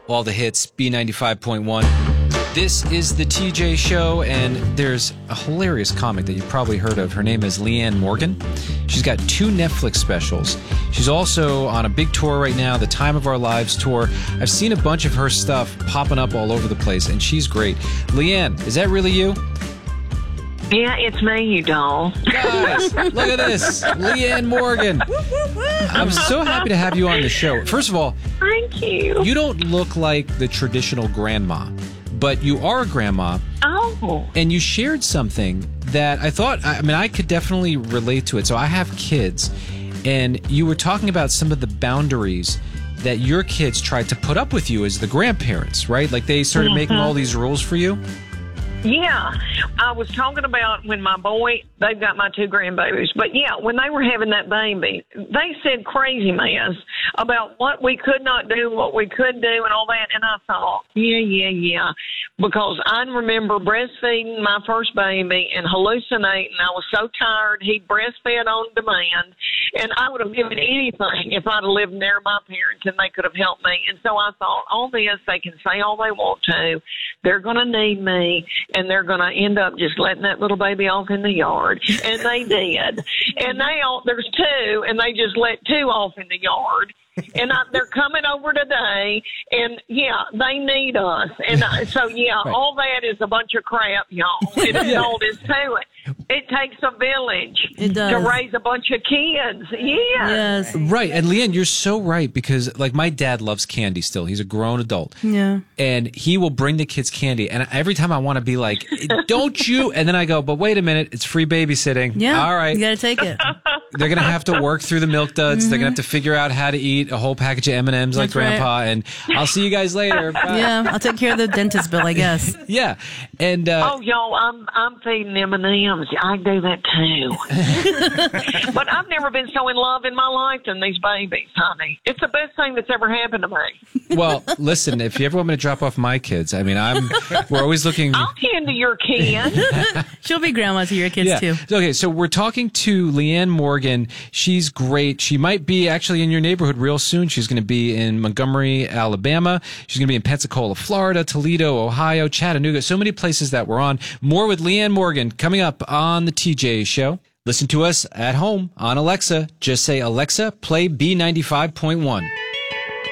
all the hits, B95.1. This is the TJ Show, and there's a hilarious comic that you've probably heard of. Her name is Leanne Morgan. She's got 2 Netflix specials. She's also on a big tour right now, the Time of Our Lives tour. I've seen a bunch of her stuff popping up all over the place, and she's great. Leanne, is that really you? Yeah, it's me, you doll. Guys, look at this. Leanne Morgan. I'm so happy to have you on the show. First of all, Thank you. you don't look like the traditional grandma, but you are a grandma. Oh. And you shared something that I could definitely relate to it. So I have kids, and you were talking about some of the boundaries that your kids tried to put up with you as the grandparents, right? Like they started making all these rules for you. Yeah, I was talking about when my boy, they've got my 2 grandbabies, but yeah, when they were having that baby, they said crazy mess about what we could not do, what we could do, and all that, and I thought, yeah, because I remember breastfeeding my first baby and hallucinating. I was so tired. He breastfed on demand, and I would have given anything if I'd have lived near my parents and they could have helped me, and so I thought, all this, they can say all they want to. They're going to need me. And they're going to end up just letting that little baby off in the yard. And they did. And there's 2, and they just let 2 off in the yard. And they're coming over today, and, yeah, they need us. And Right. all that is a bunch of crap, y'all. And it's all this to it. It takes a village to raise a bunch of kids. Yes. Right. And Leanne, you're so right, because like my dad loves candy still. He's a grown adult. Yeah. And he will bring the kids candy. And every time I want to be like, don't you? And then I go, but wait a minute. It's free babysitting. Yeah. All right. You got to take it. They're going to have to work through the milk duds. They're going to have to figure out how to eat a whole package of M&Ms like That's right. Grandpa. And I'll see you guys later. Bye. Yeah. I'll take care of the dentist bill, I guess. Yeah. And, Y'all, I'm feeding M&Ms. I do that too. But I've never been so in love in my life than these babies, honey. It's the best thing that's ever happened to me. well, listen, if you ever want me to drop off my kids, I mean, we're always looking. I'll tend to your kids. She'll be grandma to your kids, too. Okay, so we're talking to Leanne Morgan. She's great. She might be actually in your neighborhood real soon. She's going to be in Montgomery, Alabama. She's going to be in Pensacola, Florida, Toledo, Ohio, Chattanooga, so many places that we're on. More with Leanne Morgan coming up on the TJ Show. Listen to us at home on Alexa. Just say, Alexa, play B95.1.